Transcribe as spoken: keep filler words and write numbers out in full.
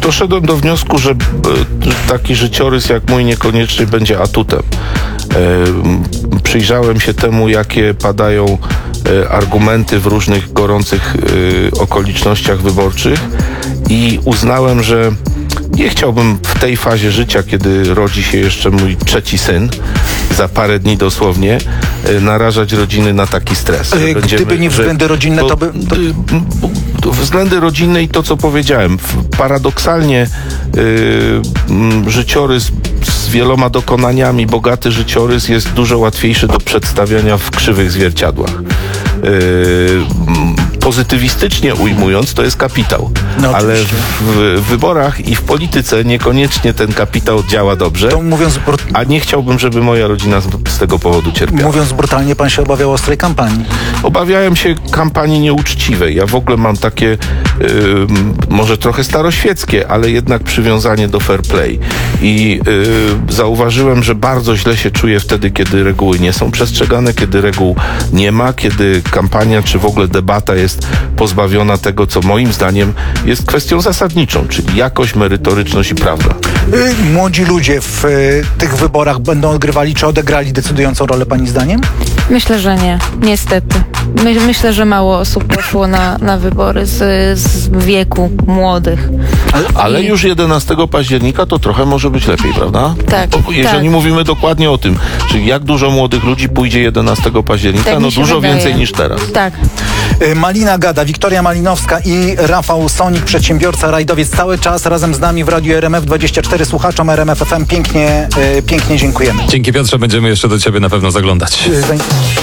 doszedłem do wniosku, że taki życiorys jak mój niekoniecznie będzie atutem. Przyjrzałem się temu, jakie padają argumenty w różnych gorących okolicznościach wyborczych i uznałem, że nie chciałbym w tej fazie życia, kiedy rodzi się jeszcze mój trzeci syn, za parę dni dosłownie, narażać rodziny na taki stres. Gdyby Będziemy, nie względy rodzinne, bo, to by... To... Względy rodzinne i to, co powiedziałem. Paradoksalnie yy, życiorys z wieloma dokonaniami, bogaty życiorys jest dużo łatwiejszy do przedstawiania w krzywych zwierciadłach. Yy, pozytywistycznie ujmując, to jest kapitał. No, ale w, w wyborach i w polityce niekoniecznie ten kapitał działa dobrze, to mówiąc brut... a nie chciałbym, żeby moja rodzina z, z tego powodu cierpiała. Mówiąc brutalnie, pan się obawiał ostrej kampanii. Obawiałem się kampanii nieuczciwej. Ja w ogóle mam takie, yy, może trochę staroświeckie, ale jednak przywiązanie do fair play. I yy, zauważyłem, że bardzo źle się czuję wtedy, kiedy reguły nie są przestrzegane, kiedy reguł nie ma, kiedy kampania czy w ogóle debata jest pozbawiona tego, co moim zdaniem jest kwestią zasadniczą, czyli jakość, merytoryczność i prawda. Młodzi ludzie w tych wyborach będą odgrywali, czy odegrali decydującą rolę pani zdaniem? Myślę, że nie. Niestety. My, myślę, że mało osób poszło na, na wybory z, z wieku młodych. Ale I... już jedenastego października to trochę może być lepiej, prawda? Tak. Bo jeżeli tak. mówimy dokładnie o tym, czyli jak dużo młodych ludzi pójdzie jedenastego października, tak no dużo wydaje. więcej niż teraz. Tak. Malina Gada, Wiktoria Malinowska i Rafał Sonik, przedsiębiorca, rajdowiec, cały czas razem z nami w Radiu R M F dwadzieścia cztery. Słuchaczom R M F F M pięknie, pięknie dziękujemy. Dzięki, Piotrze, będziemy jeszcze do ciebie na pewno zaglądać.